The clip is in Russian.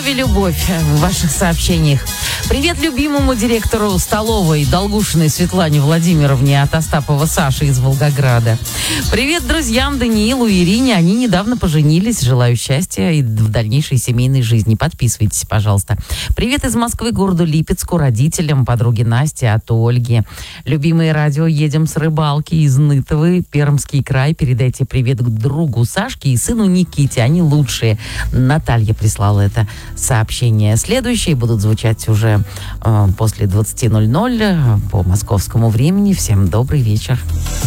и любовь в ваших сообщениях. Привет любимому директору столовой Долгушиной Светлане Владимировне от Остапова Саши из Волгограда. Привет друзьям Даниилу и Ирине. Они недавно поженились. Желаю счастья и в дальнейшей семейной жизни. Подписывайтесь, пожалуйста. Привет из Москвы, городу Липецку, родителям, подруге Насте от Ольги. Любимые радио, едем с рыбалки из Нытвы, Пермский край. Передайте привет к другу Сашке и сыну Никите. Они лучшие. Наталья прислала это сообщение. Следующие будут звучать уже после 20:00 по московскому времени. Всем добрый вечер.